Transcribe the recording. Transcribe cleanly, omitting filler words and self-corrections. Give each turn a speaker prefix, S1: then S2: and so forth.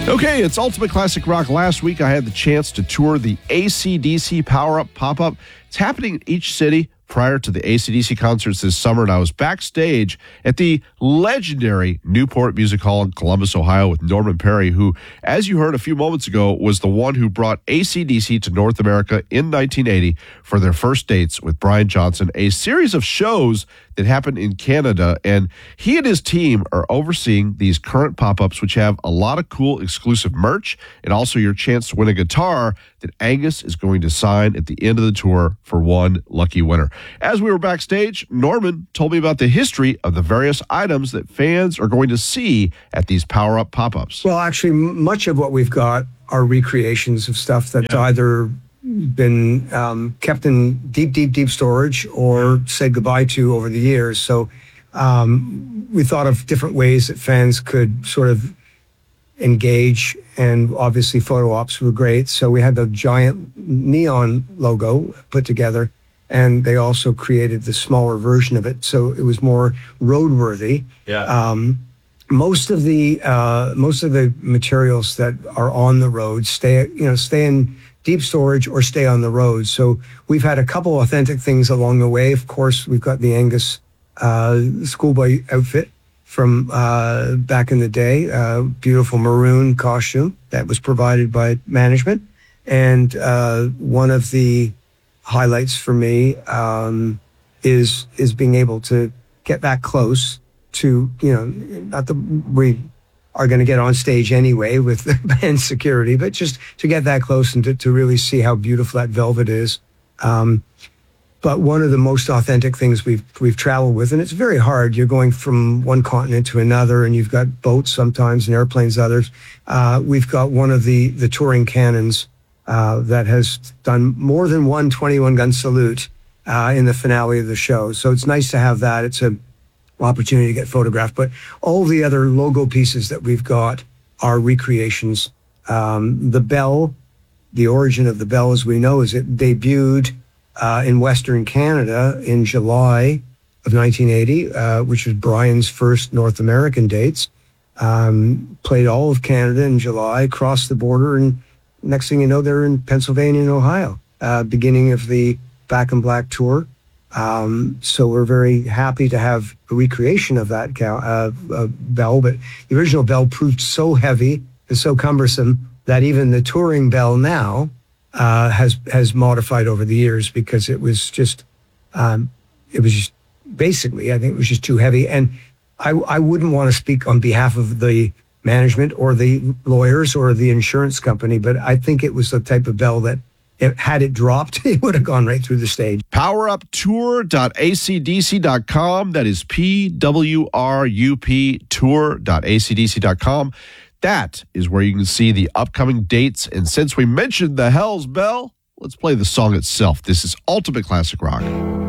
S1: Okay, it's Ultimate Classic Rock. Last week, I had the chance to tour the AC/DC Power Up pop-up. It's happening in each city prior to the AC/DC concerts this summer, and I was backstage at the legendary Newport Music Hall in Columbus, Ohio, with Norman Perry, who, as you heard a few moments ago, was the one who brought AC/DC to North America in 1980 for their first dates with Brian Johnson, a series of shows that happened in Canada, and he and his team are overseeing these current pop-ups, which have a lot of cool exclusive merch and also your chance to win a guitar that Angus is going to sign at the end of the tour for one lucky winner. As we were backstage, Norman told me about the history of the various items that fans are going to see at these power-up pop-ups.
S2: Well, actually, much of what we've got are recreations of stuff that's either been kept in deep storage or said goodbye to over the years. So we thought of different ways that fans could sort of engage, and obviously photo ops were great. So we had the giant neon logo put together, and they also created the smaller version of it, so it was more roadworthy. Most of the materials that are on the road stay in deep storage or stay on the road. So we've had a couple authentic things along the way. Of course, we've got the Angus schoolboy outfit from back in the day, beautiful maroon costume that was provided by management. And one of the highlights for me is being able to get that close to, not that we are going to get on stage anyway with the band security, but just to get that close and to really see how beautiful that velvet is. But one of the most authentic things we've traveled with, and it's very hard. You're going from one continent to another, and you've got boats sometimes and airplanes others. We've got one of the touring cannons that has done more than one 21-gun salute in the finale of the show. So it's nice to have that. It's an opportunity to get photographed. But all the other logo pieces that we've got are recreations. The bell, the origin of the bell, as we know, is it debuted in Western Canada in July of 1980, which was Brian's first North American dates. Played all of Canada in July, crossed the border, and next thing you know, they're in Pennsylvania and Ohio, beginning of the Back in Black tour. So we're very happy to have a recreation of that bell, but the original bell proved so heavy and so cumbersome that even the touring bell now has modified over the years, because it was just basically, I think it was just too heavy. And I wouldn't want to speak on behalf of the management or the lawyers or the insurance company, but I think it was the type of bell that had it dropped, it would have gone right through the stage.
S1: Poweruptour.acdc.com. That is PWRUP tour.acdc.com. That is where you can see the upcoming dates. And since we mentioned the Hell's Bell, let's play the song itself. This is Ultimate Classic Rock.